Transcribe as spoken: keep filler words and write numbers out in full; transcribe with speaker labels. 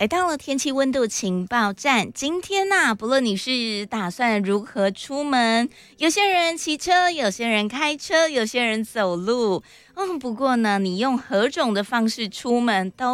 Speaker 1: 来到了天气温度情报站。今天呐、啊，不论你是打算如何出门，有些人骑车，有些人开车，有些人走路。嗯，不过呢，你用何种的方式出门都